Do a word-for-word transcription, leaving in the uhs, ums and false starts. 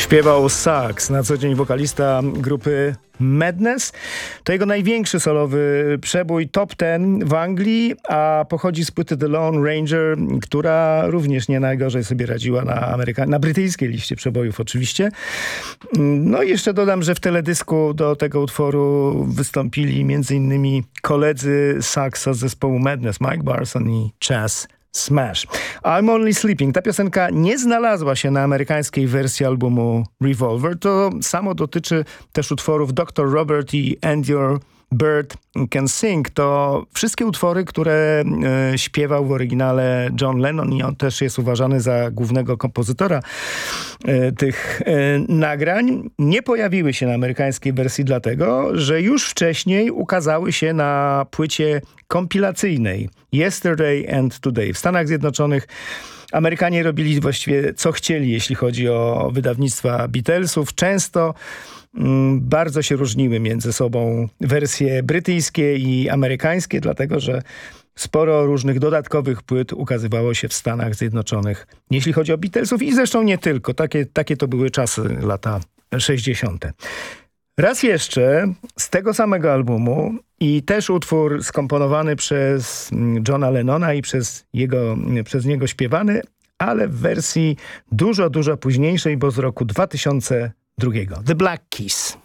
Śpiewał sax, na co dzień wokalista grupy Madness. To jego największy solowy przebój, top ten w Anglii, a pochodzi z płyty The Lone Ranger, która również nie najgorzej sobie radziła na, Ameryka- na brytyjskiej liście przebojów oczywiście. No i jeszcze dodam, że w teledysku do tego utworu wystąpili między innymi koledzy saxa z zespołu Madness, Mike Barson i Chas Smash. I'm Only Sleeping. Ta piosenka nie znalazła się na amerykańskiej wersji albumu Revolver. To samo dotyczy też utworów doktor Robert i And Your Bird Can Sing. To wszystkie utwory, które e, śpiewał w oryginale John Lennon i on też jest uważany za głównego kompozytora e, tych e, nagrań. Nie pojawiły się na amerykańskiej wersji dlatego, że już wcześniej ukazały się na płycie kompilacyjnej Yesterday and Today. W Stanach Zjednoczonych Amerykanie robili właściwie co chcieli, jeśli chodzi o wydawnictwa Beatlesów. Często mm, bardzo się różniły między sobą wersje brytyjskie i amerykańskie, dlatego że sporo różnych dodatkowych płyt ukazywało się w Stanach Zjednoczonych, jeśli chodzi o Beatlesów i zresztą nie tylko. Takie, takie to były czasy, lata sześćdziesiąte. Raz jeszcze z tego samego albumu i też utwór skomponowany przez Johna Lennona i przez, jego, przez niego śpiewany, ale w wersji dużo, dużo późniejszej, bo z roku dwa tysiące drugiego. The Black Keys.